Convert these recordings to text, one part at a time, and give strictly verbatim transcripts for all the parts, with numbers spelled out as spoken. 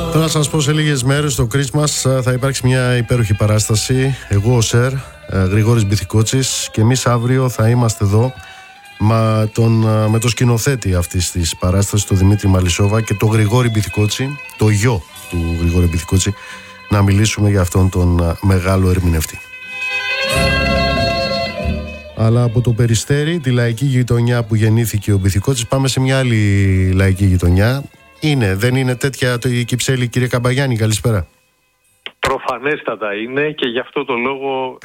Θέλω να σας πω, σε λίγες μέρες στο Christmas θα υπάρξει μια υπέροχη παράσταση. Εγώ ο Σερ, Γρηγόρης Μπιθικότσης, και εμείς αύριο θα είμαστε εδώ με τον, με το σκηνοθέτη αυτής της παράστασης, τον Δημήτρη Μαλισσόβα, και τον Γρηγόρη Μπιθικότση, το γιο του Γρηγόρη Μπιθικότση, να μιλήσουμε για αυτόν τον μεγάλο ερμηνευτή. Αλλά από το Περιστέρι, τη λαϊκή γειτονιά που γεννήθηκε ο Μπιθικότσης, πάμε σε μια άλλη λαϊκή γειτονιά. Είναι, δεν είναι τέτοια το η Κυψέλη, κύριε Καμπαγιάννη? Καλησπέρα. Προφανέστατα είναι, και γι' αυτό το λόγο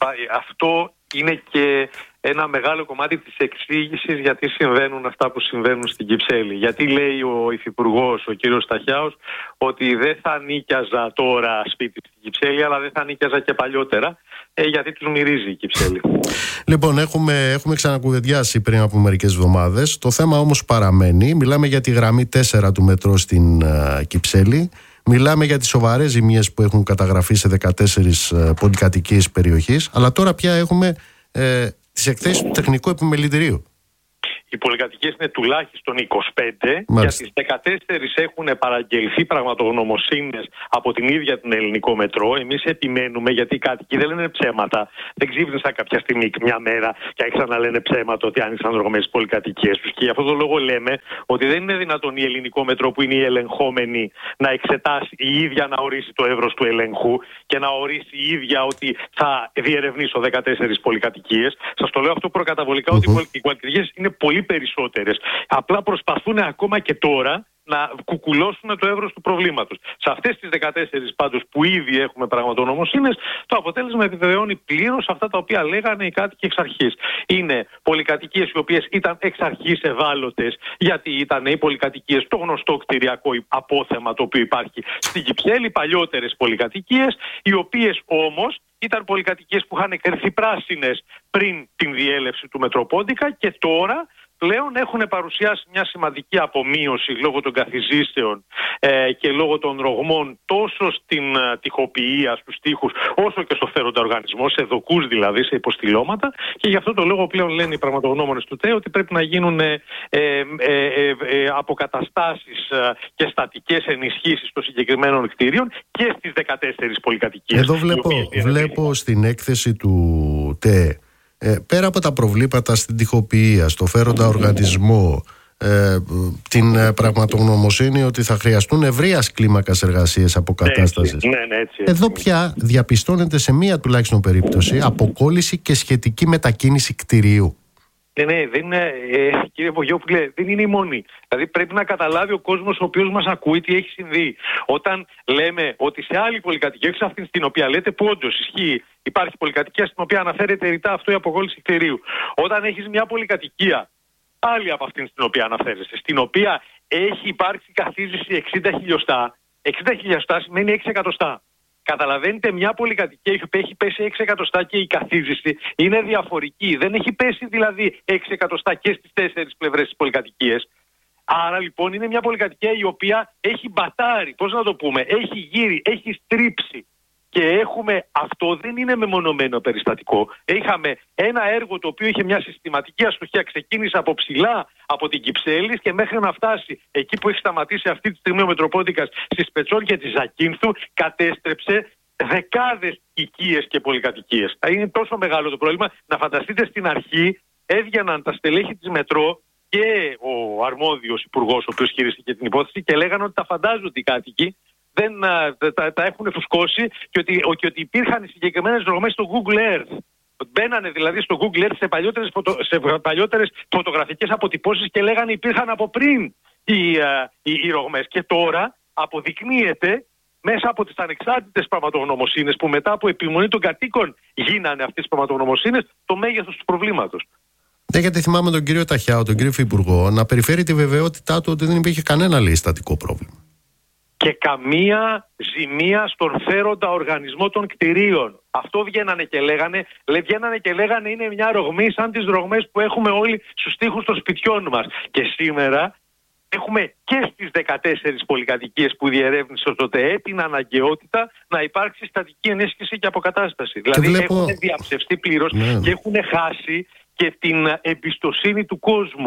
αυτό είναι και ένα μεγάλο κομμάτι της εξήγησης γιατί συμβαίνουν αυτά που συμβαίνουν στην Κυψέλη. Γιατί λέει ο Υφυπουργός, ο κύριος Σταχιάος, ότι δεν θα νίκιαζα τώρα σπίτι στην Κυψέλη, αλλά δεν θα νίκιαζα και παλιότερα, ε, γιατί τους μυρίζει η Κυψέλη. Λοιπόν, έχουμε, έχουμε ξανακουβεντιάσει πριν από μερικές εβδομάδες. Το θέμα όμως παραμένει. Μιλάμε για τη γραμμή τέσσερα του μετρό στην uh, Κυψέλη. Μιλάμε για τις σοβαρές ζημίες που έχουν καταγραφεί σε δεκατέσσερις uh, πολυκατοικίες περιοχής. Αλλά τώρα πια έχουμε uh, τις εκθέσεις του τεχνικού επιμελητηρίου. Οι πολυκατοικίες είναι τουλάχιστον είκοσι πέντε. Μάλιστα. Για τις δεκατέσσερις έχουν παραγγελθεί πραγματογνωμοσύνες από την ίδια την Ελληνικό Μετρό. Εμείς επιμένουμε, γιατί οι κάτοικοι δεν λένε ψέματα. Δεν ξύπνησαν κάποια στιγμή μια μέρα και άρχισαν να λένε ψέματα ότι άνοιξαν δρομές στις πολυκατοικίες τους. Και γι' αυτόν τον λόγο λέμε ότι δεν είναι δυνατόν η Ελληνικό Μετρό, που είναι η ελεγχόμενη, να εξετάσει η ίδια, να ορίσει το εύρος του ελεγχού και να ορίσει η ίδια ότι θα διερευνήσω δεκατέσσερις πολυκατοικίες. Σας το λέω αυτό προκαταβολικά, mm-hmm. ότι οι πολυκατοικίες είναι πολύ περισσότερες. Απλά προσπαθούν ακόμα και τώρα να κουκουλώσουν το εύρος του προβλήματος. Σε αυτές τις δεκατέσσερις πάντως που ήδη έχουμε πραγματογνωμοσύνες, το αποτέλεσμα επιβεβαιώνει πλήρως αυτά τα οποία λέγανε οι κάτοικοι εξ αρχής. Είναι πολυκατοικίες οι οποίες ήταν εξ αρχής ευάλωτες, γιατί ήταν οι πολυκατοικίες το γνωστό κτηριακό απόθεμα το οποίο υπάρχει στην Κυψέλη, παλιότερες πολυκατοικίες, οι οποίες όμως ήταν πολυκατοικίες που είχαν κρυφθεί πράσινες πριν την διέλευση του Μετροπόντικα, και τώρα πλέον έχουν παρουσιάσει μια σημαντική απομείωση λόγω των καθιζήσεων ε, και λόγω των ρογμών τόσο στην ε, τοιχοποιία, στους τοίχους, όσο και στο φέροντα οργανισμό, σε δοκούς δηλαδή, σε υποστηλώματα, και γι' αυτό το λόγο πλέον λένε οι πραγματογνώμονες του ΤΕ ότι πρέπει να γίνουν ε, ε, ε, ε, ε, αποκαταστάσεις ε, και στατικές ενισχύσεις των συγκεκριμένων κτίριων και στις δεκατέσσερις πολυκατοικίες. Εδώ βλέπω, βλέπω στην έκθεση του ΤΕ, Ε, πέρα από τα προβλήματα στην τοιχοποιία, στο φέροντα οργανισμό, ε, την ε, πραγματογνωμοσύνη ότι θα χρειαστούν ευρείας κλίμακας εργασίες αποκατάστασης. Ναι, ναι, έτσι, έτσι. Εδώ πια διαπιστώνεται σε μία τουλάχιστον περίπτωση αποκόλληση και σχετική μετακίνηση κτηρίου. Ναι, ναι, δεν είναι, ε, κύριε Βογιόπουλε, δεν είναι η μόνη. Δηλαδή πρέπει να καταλάβει ο κόσμος ο οποίος μας ακούει τι έχει συμβεί. Όταν λέμε ότι σε άλλη πολυκατοικία, όχι σε αυτήν στην οποία λέτε, που όντως ισχύει, υπάρχει πολυκατοικία στην οποία αναφέρεται ρητά αυτό η αποκόλληση κτηρίου. Όταν έχεις μια πολυκατοικία, άλλη από αυτήν στην οποία αναφέρεσαι, στην οποία έχει υπάρξει καθίζηση εξήντα χιλιοστά, εξήντα χιλιοστά σημαίνει έξι εκατοστά. Καταλαβαίνετε, μια πολυκατοικία έχει πέσει έξι εκατοστά και η καθίζηση είναι διαφορική. Δεν έχει πέσει δηλαδή έξι εκατοστά και στις τέσσερις πλευρές της πολυκατοικίας. Άρα λοιπόν είναι μια πολυκατοικία η οποία έχει μπατάρει, πώς να το πούμε, έχει γύρει, έχει στρίψει. Και έχουμε, αυτό δεν είναι μεμονωμένο περιστατικό. Είχαμε ένα έργο το οποίο είχε μια συστηματική αστοχία, ξεκίνησε από ψηλά από την Κυψέλη και μέχρι να φτάσει εκεί που έχει σταματήσει αυτή τη στιγμή ο Μετροπόντικας, στις Πετσών και τη Ζακίνθου, κατέστρεψε δεκάδες οικίες και πολυκατοικίες. Είναι τόσο μεγάλο το πρόβλημα. Να φανταστείτε, στην αρχή έβγαιναν τα στελέχη της Μετρό και ο αρμόδιος υπουργός, ο οποίος χειρίστηκε την υπόθεση, και λέγανε ότι τα φαντάζονται οι κάτοικοι, δεν τα, τα έχουν φουσκώσει, και ότι, και ότι υπήρχαν συγκεκριμένες ρογμές στο Google Earth. Μπαίνανε δηλαδή στο Google Earth σε παλιότερες, φωτο, σε παλιότερες φωτογραφικές αποτυπώσεις και λέγανε υπήρχαν από πριν οι, οι, οι ρογμές. Και τώρα αποδεικνύεται μέσα από τις ανεξάρτητες πραγματογνωμοσύνες, που μετά από επιμονή των κατοίκων γίνανε αυτές τις πραγματογνωμοσύνες, το μέγεθος του προβλήματος. Ναι, γιατί θυμάμαι τον κύριο Ταχιάο, τον κύριο Υφυπουργό, να περιφέρει τη βεβαιότητά του ότι δεν υπήρχε κανένα, λέει, στατικό πρόβλημα. Και καμία ζημία στον φέροντα οργανισμό των κτηρίων. Αυτό βγαίνανε και λέγανε, λέ, βγαίνανε και λέγανε είναι μια ρογμή σαν τις ρογμές που έχουμε όλοι στους τοίχους των σπιτιών μας. Και σήμερα έχουμε και στις δεκατέσσερις πολυκατοικίες που διερεύνησε το ΤΕΕ την αναγκαιότητα να υπάρξει στατική ενίσχυση και αποκατάσταση. Και δηλαδή βλέπω... έχουν διαψευστεί πλήρως, ναι, και έχουν χάσει και την εμπιστοσύνη του κόσμου.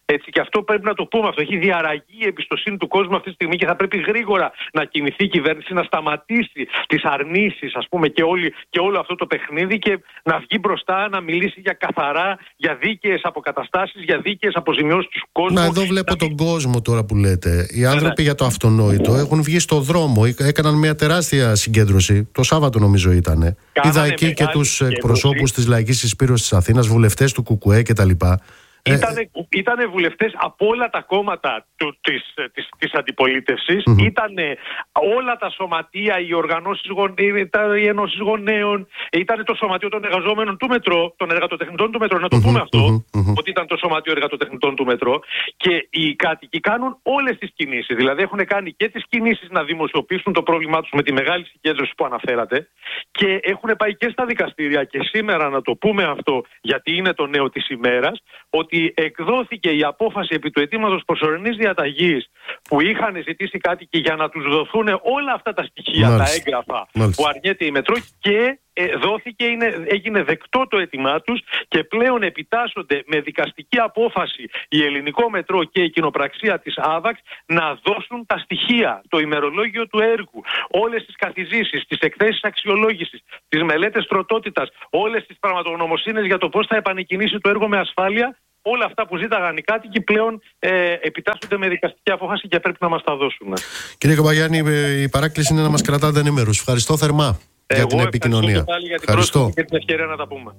Έτσι, και αυτό πρέπει να το πούμε. Αυτό έχει διαραγεί η εμπιστοσύνη του κόσμου αυτή τη στιγμή και θα πρέπει γρήγορα να κινηθεί η κυβέρνηση, να σταματήσει τις αρνήσεις, ας πούμε, και, όλη, και όλο αυτό το παιχνίδι και να βγει μπροστά, να μιλήσει για καθαρά, για δίκαιες αποκαταστάσεις, για δίκαιες αποζημιώσεις του κόσμου. Μα εδώ βλέπω τον κόσμο τώρα που λέτε. Οι άνθρωποι ναι. για το αυτονόητο έχουν βγει στο δρόμο, έκαναν μια τεράστια συγκέντρωση. Το Σάββατο νομίζω ήτανε. Είδα εκεί και τους εκπροσώπους της Λαϊκής Συσπήρωσης της Αθήνας, βουλευτές του Κουκουέ κτλ. Ήτανε, ήτανε βουλευτές από όλα τα κόμματα του, της, της, της αντιπολίτευσης, mm-hmm. ήτανε όλα τα σωματεία, οι οργανώσεις γονέων, οι ενώσεις γονέων, ήτανε το σωματείο των εργαζόμενων του μετρό, των εργατοτεχνητών του μετρό, να το mm-hmm, πούμε αυτό, mm-hmm. ότι ήταν το σωματείο εργατοτεχνητών του μετρό, και οι κάτοικοι κάνουν όλες τις κινήσεις. Δηλαδή έχουν κάνει και τις κινήσεις να δημοσιοποιήσουν το πρόβλημά τους με τη μεγάλη συγκέντρωση που αναφέρατε, και έχουν πάει και στα δικαστήρια, και σήμερα να το πούμε αυτό, γιατί είναι το νέο της ημέρας, ότι εκδόθηκε η απόφαση επί του αιτήματος προσωρινής διαταγής που είχαν ζητήσει οι κάτοικοι για να τους δοθούν όλα αυτά τα στοιχεία, Μάλιστα. τα έγγραφα Μάλιστα. που αρνιέται η Μετρό, και ε, δόθηκε, είναι, έγινε δεκτό το αίτημά τους, και πλέον επιτάσσονται με δικαστική απόφαση η Ελληνικό Μετρό και η κοινοπραξία της ΑΒΑΞ να δώσουν τα στοιχεία, το ημερολόγιο του έργου, όλες τις καθιζήσεις, τις εκθέσεις αξιολόγησης, τις μελέτες τροτότητας, όλες τις πραγματογνωμοσύνες για το πώς θα επανεκκινήσει το έργο με ασφάλεια. Όλα αυτά που ζήταγαν οι κάτοικοι πλέον ε, επιτάσσονται με δικαστική απόφαση και πρέπει να μας τα δώσουν. Κύριε Κομπαγιάννη, η παράκληση είναι να μας κρατάτε ενήμερους. Ευχαριστώ θερμά για την επικοινωνία. Εγώ ευχαριστώ για την πρόσκληση και την ευκαιρία να τα πούμε.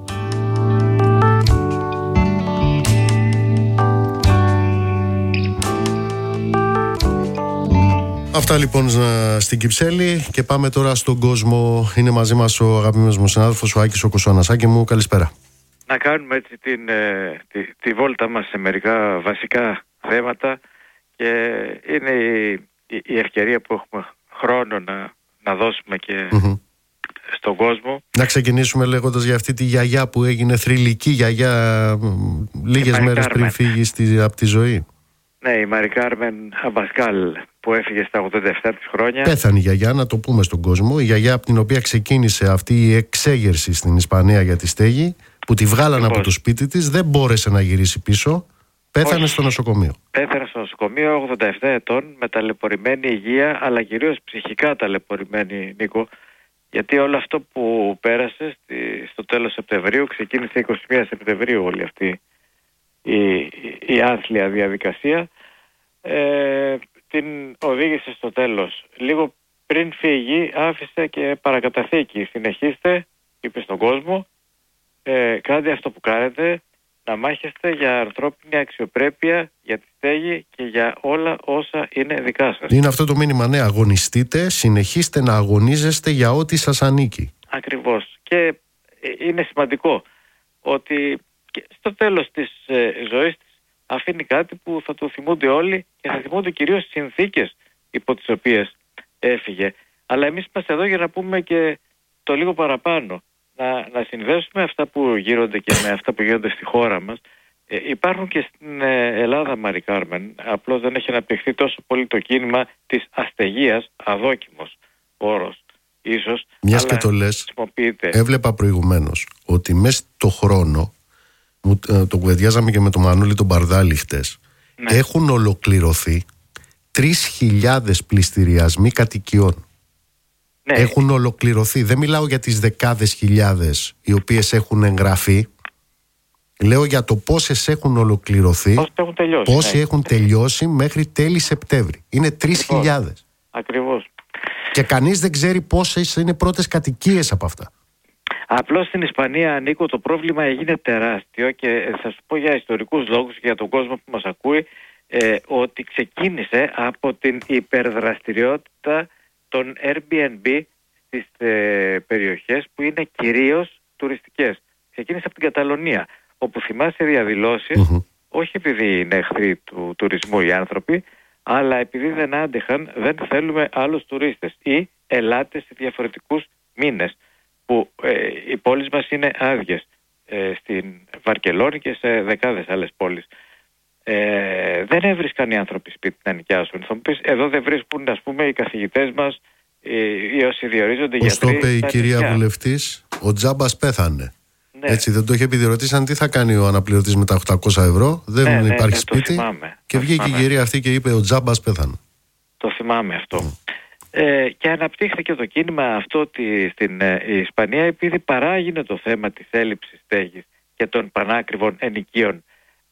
Αυτά λοιπόν στην Κυψέλη, και πάμε τώρα στον κόσμο. Είναι μαζί μας ο αγαπημένος μου συνάδελφος, ο Άκης ο Κοσώνας. Άκη μου, καλησπέρα. Να κάνουμε έτσι την, τη, τη βόλτα μας σε μερικά βασικά θέματα, και είναι η, η, η ευκαιρία που έχουμε χρόνο να, να δώσουμε και mm-hmm. στον κόσμο. Να ξεκινήσουμε λέγοντας για αυτή τη γιαγιά που έγινε θρυλική γιαγιά λίγες μέρες πριν φύγει στη, από τη ζωή. Ναι, η Μαρι Κάρμεν Αμπασκάλ που έφυγε στα ογδόντα επτά της χρόνια. Πέθανε η γιαγιά, να το πούμε στον κόσμο. Η γιαγιά από την οποία ξεκίνησε αυτή η εξέγερση στην Ισπανία για τη στέγη, που τη βγάλανε λοιπόν από το σπίτι της, δεν μπόρεσε να γυρίσει πίσω. Πέθανε Όχι. στο νοσοκομείο. Πέθανε στο νοσοκομείο, ογδόντα επτά ετών, με ταλαιπωρημένη υγεία, αλλά κυρίως ψυχικά ταλαιπωρημένη, Νίκο. Γιατί όλο αυτό που πέρασε στη, στο τέλος Σεπτεμβρίου, ξεκίνησε είκοσι μία Σεπτεμβρίου όλη αυτή η, η, η άθλια διαδικασία, ε, την οδήγησε στο τέλος. Λίγο πριν φύγει άφησε και παρακαταθήκη. Συνεχίστε, είπε στον κόσμο, ε, κάντε αυτό που κάνετε, να μάχεστε για ανθρώπινη αξιοπρέπεια, για τη στέγη και για όλα όσα είναι δικά σας. Είναι αυτό το μήνυμα, ναι, αγωνιστείτε, συνεχίστε να αγωνίζεστε για ό,τι σας ανήκει. Ακριβώς. Και είναι σημαντικό ότι και στο τέλος της ε, ζωής της αφήνει κάτι που θα το θυμούνται όλοι, και θα θυμούνται κυρίως συνθήκες υπό τις οποίες έφυγε. Αλλά εμείς είμαστε εδώ για να πούμε και το λίγο παραπάνω. Να, να συνδέσουμε αυτά που γίνονται και με αυτά που γίνονται στη χώρα μας. Ε, υπάρχουν και στην ε, Ελλάδα, Μαρι Κάρμεν. Απλώς δεν έχει αναπτυχθεί τόσο πολύ το κίνημα της αστεγίας, αδόκιμος όρος ίσως. Μιας και το λες, έβλεπα προηγουμένως ότι μέσα στο χρόνο, το κουβεντιάζαμε και με τον Μανώλη τον Μπαρδάλη χτες, ναι, έχουν ολοκληρωθεί τρεις χιλιάδες πληστηριασμοί κατοικιών. Ναι. Έχουν ολοκληρωθεί. Δεν μιλάω για τις δεκάδες χιλιάδες οι οποίες έχουν εγγραφεί. Λέω για το πόσες έχουν ολοκληρωθεί, πόσοι έχουν τελειώσει, πόσοι ναι. έχουν τελειώσει μέχρι τέλη Σεπτέμβρη. Είναι τρεις χιλιάδες. Ακριβώς. Και κανείς δεν ξέρει πόσες είναι πρώτες κατοικίες από αυτά. Απλώς στην Ισπανία, Νίκο, το πρόβλημα έγινε τεράστιο, και θα σου πω για ιστορικούς λόγους και για τον κόσμο που μας ακούει, ε, ότι ξεκίνησε από την υπερδραστηριότητα των Airbnb στις ε, περιοχές που είναι κυρίως τουριστικές. Ξεκίνησε από την Καταλωνία, όπου θυμάσαι διαδηλώσεις, mm-hmm. όχι επειδή είναι εχθροί του τουρισμού οι άνθρωποι, αλλά επειδή δεν άντεχαν, δεν θέλουμε άλλους τουρίστες, ή ελάτε σε διαφορετικούς μήνες, που ε, οι πόλεις μας είναι άδειες, ε, στην Βαρκελόνη και σε δεκάδες άλλες πόλεις. Ε, δεν έβρισκαν οι άνθρωποι σπίτι να νοικιάσουν. Θα μου πεις, εδώ δεν βρίσκουν, ας πούμε, οι καθηγητές μας, οι, οι όσοι διορίζονται γιατροί. Πώς το είπε η κυρία βουλευτής, ο Τζάμπας πέθανε. Ναι. Έτσι, δεν το είχε πει, ρωτήσαν τι θα κάνει ο αναπληρωτής με τα οκτακόσια ευρώ. Δεν ναι, υπάρχει ναι, σπίτι. Το θυμάμαι, και το βγήκε θυμάμαι. η κυρία αυτή και είπε: ο τζάμπας πέθανε. Το θυμάμαι αυτό. Mm. Ε, και αναπτύχθηκε το κίνημα αυτό ότι στην ε, Ισπανία, επειδή παράγεινε το θέμα της έλλειψης στέγης και των πανάκριβων ενοικίων.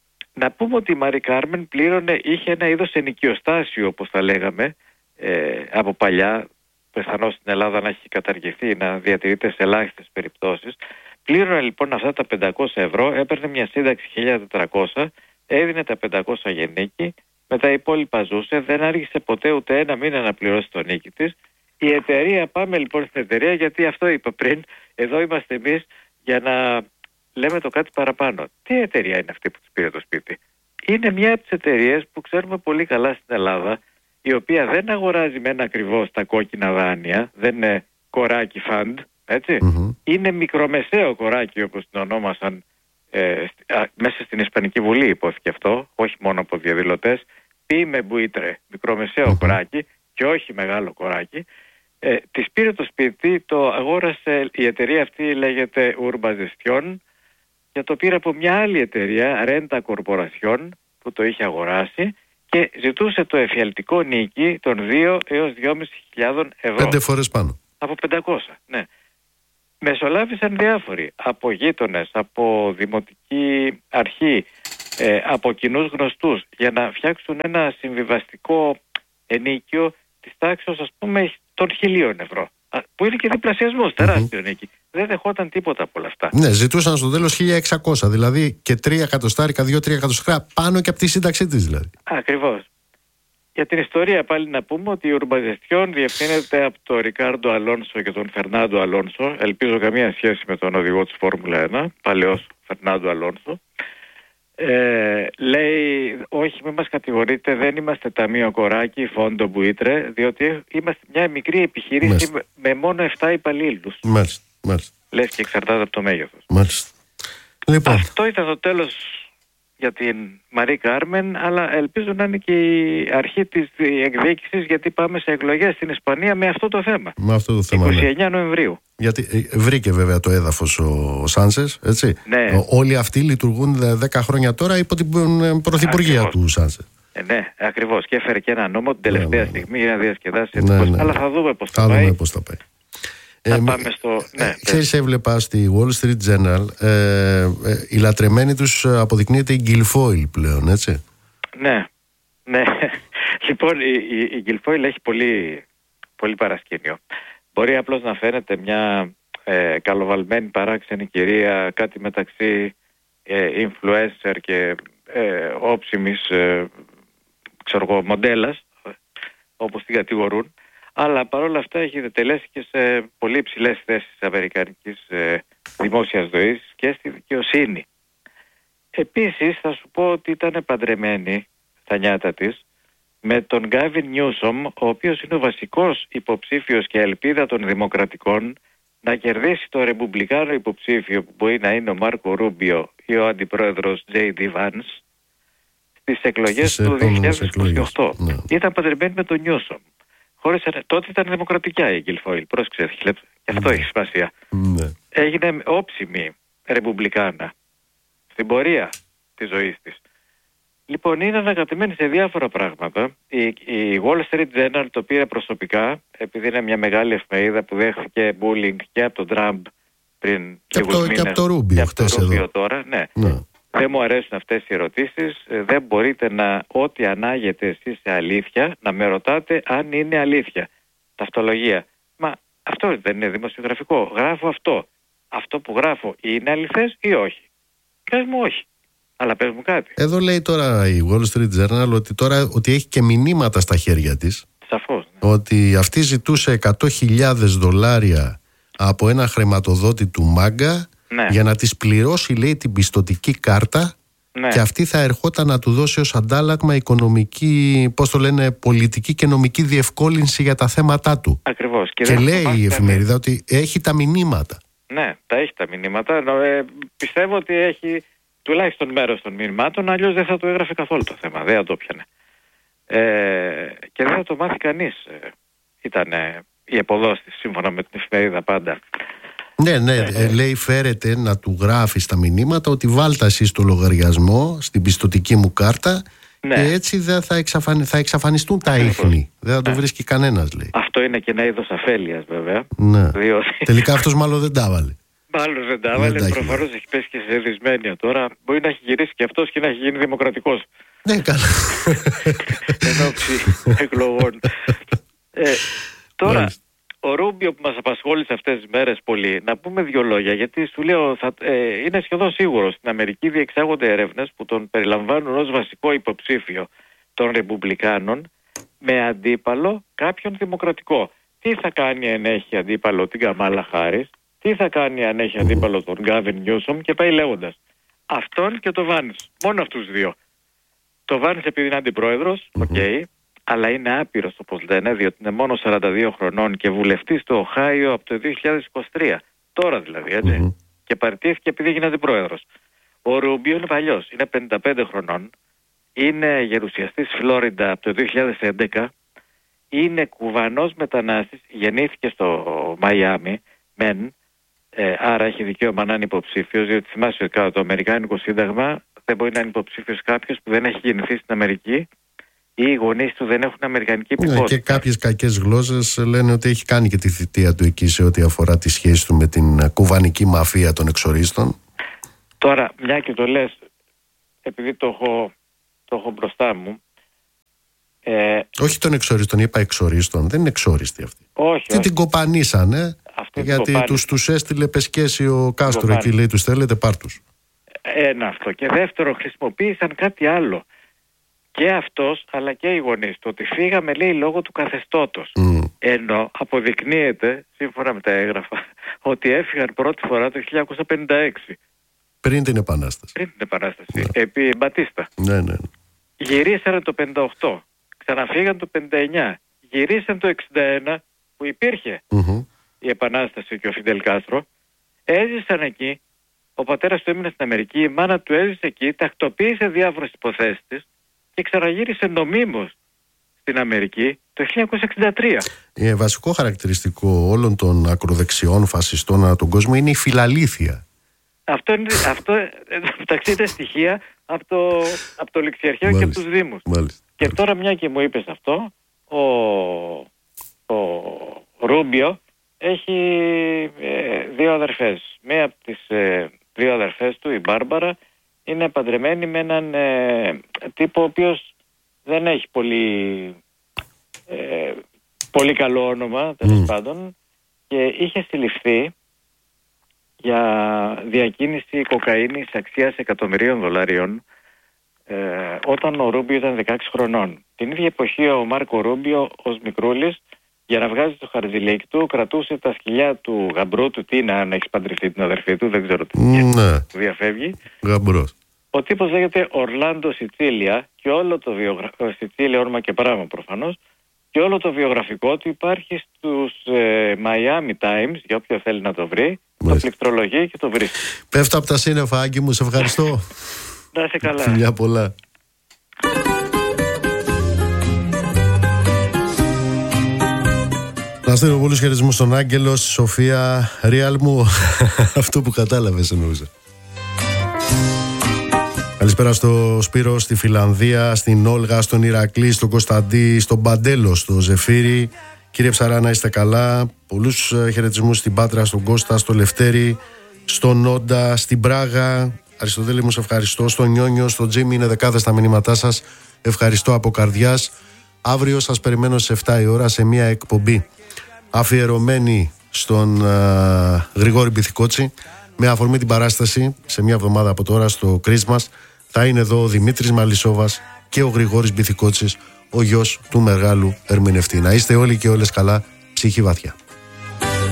Να πούμε ότι η Μαρή Κάρμεν πλήρωνε, είχε ένα είδος ενοικιοστάσιο, όπως θα λέγαμε, ε, από παλιά, πιθανώς στην Ελλάδα να έχει καταργηθεί, να διατηρείται σε ελάχιστες περιπτώσεις. Πλήρωνε λοιπόν αυτά τα πεντακόσια ευρώ, έπαιρνε μια σύνταξη χίλια τετρακόσια, έδινε τα πεντακόσια γεννίκη, με τα υπόλοιπα ζούσε, δεν άργησε ποτέ ούτε ένα μήνα να πληρώσει τον νίκη της. Η εταιρεία, πάμε λοιπόν στην εταιρεία, γιατί αυτό είπα πριν, εδώ είμαστε εμείς για να λέμε το κάτι παραπάνω. Τι εταιρεία είναι αυτή που της πήρε το σπίτι? Είναι μια από τις εταιρείες που ξέρουμε πολύ καλά στην Ελλάδα, η οποία δεν αγοράζει με ένα ακριβώς τα κόκκινα δάνεια, δεν είναι κοράκι fund, έτσι. Mm-hmm. Είναι μικρομεσαίο κοράκι, όπως την ονόμασαν ε, α, μέσα στην Ισπανική Βουλή, υπόθηκε αυτό, όχι μόνο από διαδηλωτές. Πήμε μπουίτρε, μικρομεσαίο mm-hmm. κοράκι και όχι μεγάλο κοράκι. Ε, της πήρε το σπίτι, το αγόρασε, η εταιρεία αυτή λέγεται Urba Gestion, και το πήρε από μια άλλη εταιρεία, Renta Corporación, που το είχε αγοράσει και ζητούσε το εφιαλτικό νίκη των δύο έως δυόμισι χιλιάδες ευρώ. Πέντε φορές πάνω. Από πεντακόσια, ναι. Μεσολάβησαν διάφοροι, από γείτονες, από δημοτική αρχή, ε, από κοινούς γνωστούς, για να φτιάξουν ένα συμβιβαστικό ενίκιο της τάξης, ας πούμε, των χιλίων ευρώ. Που είναι και διπλασιασμός, τεράστιο mm-hmm. νίκη. Δεν δεχόταν τίποτα από όλα αυτά. Ναι, ζητούσαν στο τέλος χίλια εξακόσια, δηλαδή και τρία εκατοστάρικα, δύο-τρία εκατοστάρικα πάνω και από τη σύνταξή της δηλαδή. Ακριβώς. Για την ιστορία πάλι να πούμε ότι η Urba Gestion διευθύνεται από τον Ρικάρντο Αλόνσο και τον Φερνάντο Αλόνσο. Ελπίζω καμία σχέση με τον οδηγό της Φόρμουλα ένα, παλαιός Φερνάντο Αλόνσο. Ε, λέει, όχι, μην μας κατηγορείτε, δεν είμαστε ταμείο κοράκι, φόντο μπουίτρε, διότι είμαστε μια μικρή επιχείρηση με, με μόνο επτά υπαλλήλους. Μάλιστα, μάλιστα. Λες και εξαρτάται από το μέγεθος. Μάλιστα. Λοιπόν. Αυτό ήταν το τέλος για την Μαρή Κάρμεν, αλλά ελπίζω να είναι και η αρχή της εκδίκησης, γιατί πάμε σε εκλογές στην Ισπανία με αυτό το θέμα. Με αυτό το θέμα. είκοσι εννέα Νοεμβρίου. Γιατί βρήκε βέβαια το έδαφος ο Σάνσες, έτσι. Ναι. Όλοι αυτοί λειτουργούν δέκα χρόνια τώρα υπό την πρωθυπουργία του Σάνσες. Ε, ναι, ακριβώς. Και έφερε και ένα νόμο την τελευταία ναι, στιγμή για να διασκεδάσει. Ναι, ναι. Αλλά θα δούμε πώς θα, θα πάει. Δούμε πώς θα πάει. Θα ε, πάμε στο... Ε, ναι, ξέρεις, έβλεπα στη Wall Street Journal, ε, ε, η λατρεμένη τους αποδεικνύεται η Guilfoyle πλέον, έτσι. Ναι, ναι. Λοιπόν, η, η, η Guilfoyle έχει πολύ, πολύ παρασκήνιο. Μπορεί απλώς να φαίνεται μια ε, καλοβαλμένη παράξενη κυρία, κάτι μεταξύ ε, influencer και ε, όψιμης ε, ξέρω εγώ, μοντέλας, όπως την κατηγορούν. Αλλά παρόλα αυτά έχει διατελέσει και σε πολύ υψηλές θέσεις της αμερικανικής ε, δημόσιας ζωής και στη δικαιοσύνη. Επίσης θα σου πω ότι ήταν παντρεμένη στα νιάτα της με τον Γκάβιν Νιούσομ, ο οποίος είναι ο βασικός υποψήφιος και ελπίδα των δημοκρατικών να κερδίσει το ρεπουμπλικάνο υποψήφιο που μπορεί να είναι ο Μάρκο Ρούμπιο ή ο αντιπρόεδρος Τζέι Ντι Βάνς στις εκλογές του δύο χιλιάδες είκοσι οκτώ. Ναι. Ήταν παντρεμένη με τον Νιούσομ. Χώρισαν, τότε ήταν δημοκρατικά η Guilfoyle, πρόσεξε, και αυτό ναι. έχει σημασία. Ναι. Έγινε όψιμη ρεπουμπλικάνα στην πορεία της ζωής της. Λοιπόν, είναι ανακατεμένη σε διάφορα πράγματα. Η, η Wall Street Journal το πήρε προσωπικά, επειδή είναι μια μεγάλη εφημερίδα που δέχθηκε bullying και από τον Τραμπ πριν και λίγους μήνες. Και από το Ρούμπιο χτες εδώ. Τώρα, ναι. ναι. Δεν μου αρέσουν αυτές οι ερωτήσεις. Δεν μπορείτε να, ό,τι ανάγετε εσείς σε αλήθεια, να με ρωτάτε αν είναι αλήθεια. Ταυτολογία. Μα αυτό δεν είναι δημοσιογραφικό. Γράφω αυτό. Αυτό που γράφω είναι αληθές ή όχι? Πες μου όχι. Αλλά πες μου κάτι. Εδώ λέει τώρα η Wall Street Journal ότι, τώρα, ότι έχει και μηνύματα στα χέρια της. Σαφώς. Ναι. Ότι αυτή ζητούσε εκατό χιλιάδες δολάρια από ένα χρηματοδότη του Μάγκα. Ναι. Για να της πληρώσει, λέει, την πιστωτική κάρτα, ναι. Και αυτή θα ερχόταν να του δώσει ως αντάλλαγμα οικονομική, πώς το λένε, πολιτική και νομική διευκόλυνση για τα θέματα του. Ακριβώς. Και, και λέει η εφημερίδα ότι έχει τα μηνύματα. Ναι, τα έχει τα μηνύματα. Ε, πιστεύω ότι έχει τουλάχιστον μέρος των μηνυμάτων, αλλιώς δεν θα το έγραφε καθόλου το θέμα, δεν θα το πιανε. Ε, και δεν θα το μάθει κανείς. Ε, ήταν ε, η αποδόση σύμφωνα με την εφημερίδα πάντα. Ναι, ναι, ε, ε, λέει φέρετε να του γράφει τα μηνύματα ότι βάλτε εσύ στο λογαριασμό, στην πιστωτική μου κάρτα, ναι. Και έτσι δεν θα, εξαφανι... θα εξαφανιστούν τα ίχνη. Δεν θα το ναι. βρίσκει κανένας, λέει. Αυτό είναι και ένα είδος αφέλειας, βέβαια. Ναι. Διότι... Τελικά αυτός μάλλον δεν τα έβαλε. Μάλλον δεν τα έβαλε. Προφανώς έχει πέσει και σε δυσμένεια τώρα. Μπορεί να έχει γυρίσει και αυτός και να έχει γίνει δημοκρατικός. Ναι, καλά. Εν όψη εκλογών. ε, τώρα, Μάλιστα. ο Ρούμπιο που μας απασχόλησε αυτές τις μέρες πολύ, να πούμε δύο λόγια, γιατί σου λέω θα, ε, είναι σχεδόν σίγουρο στην Αμερική διεξάγονται έρευνες που τον περιλαμβάνουν ως βασικό υποψήφιο των Ρεπουμπλικάνων με αντίπαλο κάποιον δημοκρατικό. Τι θα κάνει αν έχει αντίπαλο την Καμάλα Χάρις, τι θα κάνει αν έχει αντίπαλο τον Γκάβιν Νιούσομ και πάει λέγοντας. Αυτόν και το Βάνς, μόνο αυτούς τους δύο. Το Βάνς επειδή είναι αντιπρόεδρος, οκ, okay, αλλά είναι άπειρος όπως λένε, διότι είναι μόνο σαράντα δύο χρονών και βουλευτής στο Οχάιο από το δύο χιλιάδες είκοσι τρία. Τώρα δηλαδή, έτσι. Mm-hmm. Και παρτίθηκε επειδή έγινε αντιπρόεδρος. Ο Ρούμπιο είναι παλιός, είναι πενήντα πέντε χρονών, είναι γερουσιαστής Φλόριντα από το δύο χιλιάδες έντεκα, είναι κουβανός μετανάστης, γεννήθηκε στο Μαϊάμι, μεν, ε, άρα έχει δικαίωμα να είναι υποψήφιος, διότι θυμάσαι ότι κατά το Αμερικάνικο Σύνταγμα δεν μπορεί να είναι υποψήφιος κάποιος που δεν έχει γεννηθεί στην Αμερική ή οι γονείς του δεν έχουν αμερικανική υπηκότητα. Ναι, και κάποιες κακές γλώσσες λένε ότι έχει κάνει και τη θητεία του εκεί σε ό,τι αφορά τη σχέση του με την κουβανική μαφία των εξορίστων. Τώρα, μια και το λες, επειδή το έχω, το έχω μπροστά μου. Ε, όχι των εξορίστων, είπα εξορίστων. Δεν είναι εξόριστοι αυτοί. Όχι. Τι την κοπανίσανε, γιατί τους, τους έστειλε πεσκέση ο Κάστρο εκεί, λέει, τους θέλετε, πάρ' τους. Ένα αυτό. Και δεύτερο, χρησιμοποίησαν κάτι άλλο. Και αυτός αλλά και οι γονείς του, ότι φύγαμε, λέει, λόγω του καθεστώτος. Mm. Ενώ αποδεικνύεται, σύμφωνα με τα έγγραφα, ότι έφυγαν πρώτη φορά το χίλια εννιακόσια πενήντα έξι. Πριν την Επανάσταση. Πριν την Επανάσταση. Ναι. Επί Μπατίστα. Ναι, ναι. Γυρίσανε το πενήντα οκτώ. Ξαναφύγαν το πενήντα εννιά. Γυρίσαν το εξήντα ένα που υπήρχε mm-hmm. η Επανάσταση και ο Φιντελ Κάστρο. Έζησαν εκεί. Ο πατέρας του έμεινε στην Αμερική. Η μάνα του έζησε εκεί. Τακτοποίησε διάφορες υποθέσεις της. Και ξαναγύρισε νομίμως στην Αμερική το χίλια εννιακόσια εξήντα τρία. Ε, βασικό χαρακτηριστικό όλων των ακροδεξιών φασιστών ανά τον κόσμο είναι η φιλαλήθεια. Αυτό είναι, αυτό, μεταξύ είναι στοιχεία από το, από το Ληξιαρχείο και από τους Δήμους. Μάλιστα, και μάλιστα. Τώρα μια και μου είπες αυτό, ο, ο Ρούμπιο έχει ε, δύο αδερφές. Μία από τις ε, δύο αδερφές του, η Μπάρμπαρα, είναι παντρεμένη με έναν ε, τύπο ο οποίος δεν έχει πολύ, ε, πολύ καλό όνομα, τέλος mm. πάντων, και είχε συλληφθεί για διακίνηση κοκαίνης αξίας εκατομμυρίων δολαρίων ε, όταν ο Ρούμπιο ήταν δεκαέξι χρονών. Την ίδια εποχή ο Μάρκο Ρούμπιο ως μικρούλης, για να βγάζει το χαρτζηλίκι του, κρατούσε τα σκυλιά του γαμπρού του. Τι είναι, αν έχει παντρευτεί την αδερφή του, δεν ξέρω τι ναι. διαφεύγει. Γαμπρός. Ο τύπος λέγεται Ορλάντο Σιτσίλια και όλο το βιογραφικό, Σιτσίλια όνομα και πράγμα προφανώς, και όλο το βιογραφικό του υπάρχει στους ε, Miami Times, για όποιο θέλει να το βρει, Μάλιστα. Το πληκτρολογεί και το βρει. Πέφτω από τα σύννεφα, Άγγι μου, σε ευχαριστώ. Να είσαι καλά. Φιλιά πολλά. Να στείλω πολλούς χαιρετισμούς στον Άγγελο, στη Σοφία, Ριάλ μου, αυτό που κατάλαβες εννοούσα. Καλησπέρα στο Σπύρο, στη Φιλανδία, στην Όλγα, στον Ηρακλή, στον Κωνσταντή, στον Παντέλο, στο Ζεφύρι. Κύριε Ψαρά, να είστε καλά. Πολλούς χαιρετισμούς στην Πάτρα, στον Κώστα, στο Λευτέρη, στον Όντα, στην Πράγα. Αριστοτέλη μου, σε ευχαριστώ. Στον Νιόνιο, στο Τζίμι, είναι δεκάδες τα μηνύματά σας. Ευχαριστώ από καρδιάς. Αύριο σας περιμένω στις επτά η ώρα σε μια εκπομπή αφιερωμένη στον α, Γρηγόρη Μπιθικότσι, με αφορμή την παράσταση σε μια εβδομάδα από τώρα στο Christmas. Θα είναι εδώ ο Δημήτρης Μαλισσόβας και ο Γρηγόρης Μπιθικότσης, ο γιος του μεγάλου ερμηνευτή. Να είστε όλοι και όλες καλά, ψυχή βαθιά.